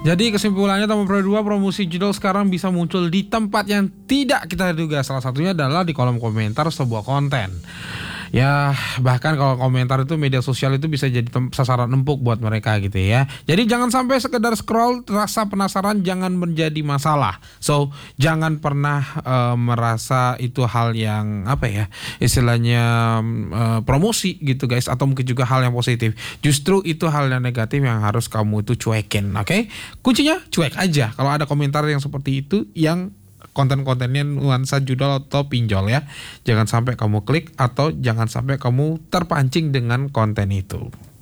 Jadi kesimpulannya Tamu Pro 2, promosi judul sekarang bisa muncul di tempat yang tidak kita duga. Salah satunya adalah di kolom komentar sebuah konten. Ya bahkan kalau komentar itu media sosial itu bisa jadi sasaran empuk buat mereka gitu ya. Jadi jangan sampai sekedar scroll, rasa penasaran jangan menjadi masalah. So jangan pernah merasa itu hal yang apa ya istilahnya promosi gitu guys, atau mungkin juga hal yang positif. Justru itu hal yang negatif yang harus kamu itu cuekin, oke? Kuncinya cuek aja kalau ada komentar yang seperti itu yang konten-kontennya nuansa judul atau pinjol ya. Jangan sampai kamu klik atau jangan sampai kamu terpancing dengan konten itu.